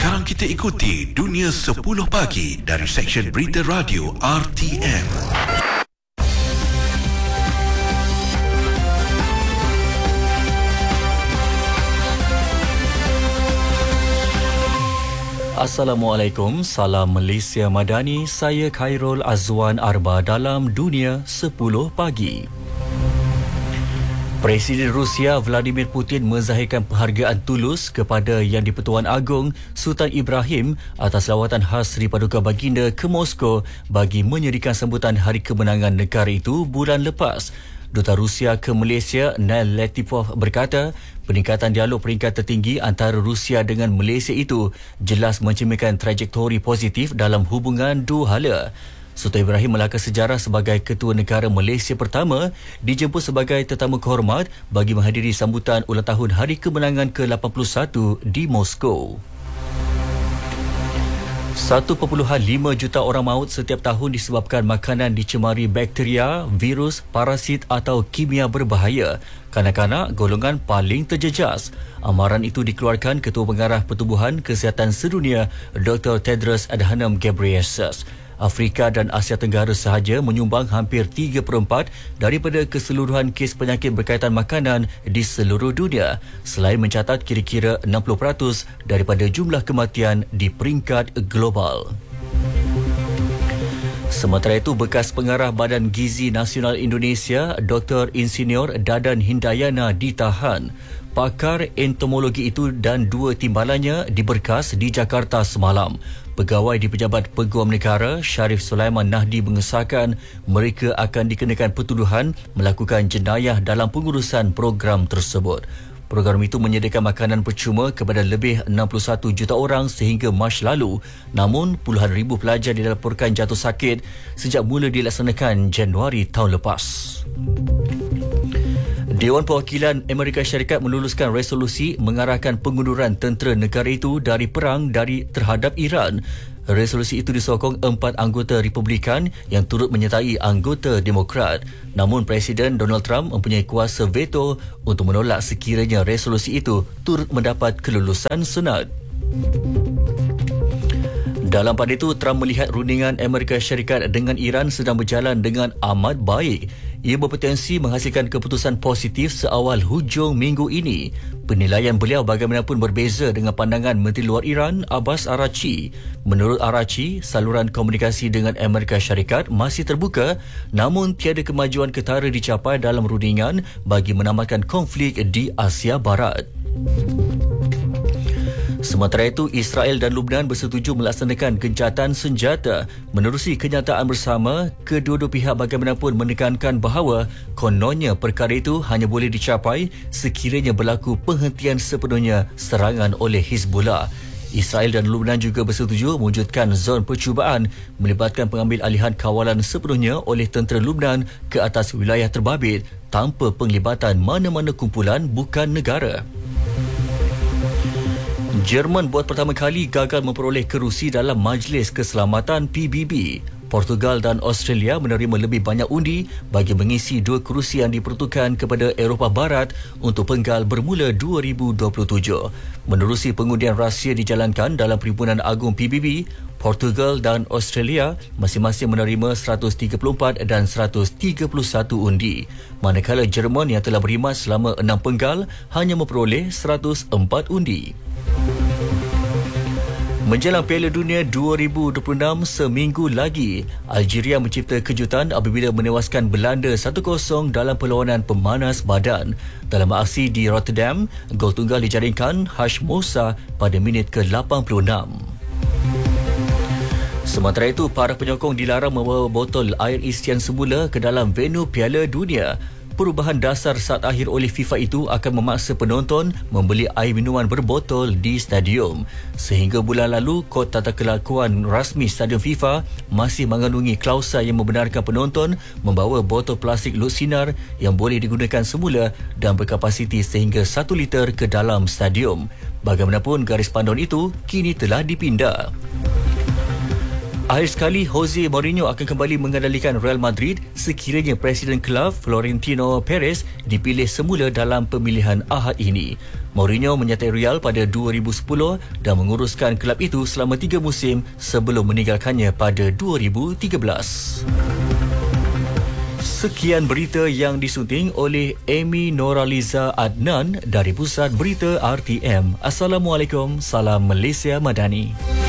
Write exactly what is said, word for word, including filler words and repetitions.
Sekarang kita ikuti Dunia sepuluh Pagi dari Seksyen Berita Radio R T M. Assalamualaikum, salam Malaysia Madani, saya Khairul Azwan Arba dalam Dunia sepuluh Pagi. Presiden Rusia Vladimir Putin menzahirkan penghargaan tulus kepada Yang di-Pertuan Agong Sultan Ibrahim atas lawatan khas Sri Paduka Baginda ke Moskow bagi menyerikan sambutan Hari Kemenangan negara itu bulan lepas. Duta Rusia ke Malaysia, Nail Latifov berkata, peningkatan dialog peringkat tertinggi antara Rusia dengan Malaysia itu jelas mencerminkan trajektori positif dalam hubungan dua hala. Sultan Ibrahim melangkah sejarah sebagai ketua negara Malaysia pertama dijemput sebagai tetamu kehormat bagi menghadiri sambutan ulang tahun Hari Kemenangan ke lapan puluh satu di Moskow. satu perpuluhan lima juta orang maut setiap tahun disebabkan makanan dicemari bakteria, virus, parasit atau kimia berbahaya. Kanak-kanak golongan paling terjejas. Amaran itu dikeluarkan Ketua Pengarah Pertubuhan Kesihatan Sedunia Doktor Tedros Adhanom Ghebreyesus. Afrika dan Asia Tenggara sahaja menyumbang hampir tiga per empat daripada keseluruhan kes penyakit berkaitan makanan di seluruh dunia, selain mencatat kira-kira enam puluh peratus daripada jumlah kematian di peringkat global. Sementara itu, bekas pengarah Badan Gizi Nasional Indonesia, Doktor Insinyur Dadan Hindayana ditahan. Pakar entomologi itu dan dua timbalannya diberkas di Jakarta semalam. Pegawai di Pejabat Peguam Negara, Sharif Sulaiman Nahdi mengesahkan mereka akan dikenakan pertuduhan melakukan jenayah dalam pengurusan program tersebut. Program itu menyediakan makanan percuma kepada lebih enam puluh satu juta orang sehingga Mac lalu. Namun, puluhan ribu pelajar dilaporkan jatuh sakit sejak mula dilaksanakan Januari tahun lepas. Dewan Perwakilan Amerika Syarikat meluluskan resolusi mengarahkan pengunduran tentera negara itu dari perang dari terhadap Iran. Resolusi itu disokong empat anggota Republikan yang turut menyertai anggota Demokrat. Namun Presiden Donald Trump mempunyai kuasa veto untuk menolak sekiranya resolusi itu turut mendapat kelulusan Senat. Dalam pada itu, Trump melihat rundingan Amerika Syarikat dengan Iran sedang berjalan dengan amat baik. Ia berpotensi menghasilkan keputusan positif seawal hujung minggu ini. Penilaian beliau bagaimanapun berbeza dengan pandangan Menteri Luar Iran, Abbas Araghchi. Menurut Araghchi, saluran komunikasi dengan Amerika Syarikat masih terbuka, namun tiada kemajuan ketara dicapai dalam rundingan bagi menamatkan konflik di Asia Barat. Sementara itu, Israel dan Lubnan bersetuju melaksanakan gencatan senjata. Menerusi kenyataan bersama, kedua-dua pihak bagaimanapun menekankan bahawa kononnya perkara itu hanya boleh dicapai sekiranya berlaku penghentian sepenuhnya serangan oleh Hizbullah. Israel dan Lubnan juga bersetuju mewujudkan zon percubaan melibatkan pengambil alihan kawalan sepenuhnya oleh tentera Lubnan ke atas wilayah terbabit tanpa penglibatan mana-mana kumpulan bukan negara. Jerman buat pertama kali gagal memperoleh kerusi dalam Majlis Keselamatan P B B. Portugal dan Australia menerima lebih banyak undi bagi mengisi dua kerusi yang diperuntukkan kepada Eropah Barat untuk penggal bermula dua ribu dua puluh tujuh. Menerusi pengundian rahsia dijalankan dalam Perhimpunan Agung P B B, Portugal dan Australia masing-masing menerima seratus tiga puluh empat dan seratus tiga puluh satu undi. Manakala Jerman yang telah berkhidmat selama enam penggal hanya memperoleh seratus empat undi. Menjelang Piala Dunia dua ribu dua puluh enam seminggu lagi, Algeria mencipta kejutan apabila menewaskan Belanda satu kosong dalam perlawanan pemanas badan. Dalam aksi di Rotterdam, gol tunggal dijaringkan Hash Moussa pada minit ke lapan puluh enam. Sementara itu, para penyokong dilarang membawa botol air isian semula ke dalam venue Piala Dunia. Perubahan dasar saat akhir oleh FIFA itu akan memaksa penonton membeli air minuman berbotol di stadium. Sehingga bulan lalu, kod tata kelakuan rasmi stadium FIFA masih mengandungi klausa yang membenarkan penonton membawa botol plastik lot sinar yang boleh digunakan semula dan berkapasiti sehingga satu liter ke dalam stadium. Bagaimanapun, garis panduan itu kini telah dipindah. Akhir sekali, Jose Mourinho akan kembali mengendalikan Real Madrid sekiranya Presiden kelab Florentino Perez dipilih semula dalam pemilihan Ahad ini. Mourinho menyertai Real pada dua ribu sepuluh dan menguruskan kelab itu selama tiga musim sebelum meninggalkannya pada dua ribu tiga belas. Sekian berita yang disunting oleh Amy Noraliza Adnan dari Pusat Berita R T M. Assalamualaikum, salam Malaysia Madani.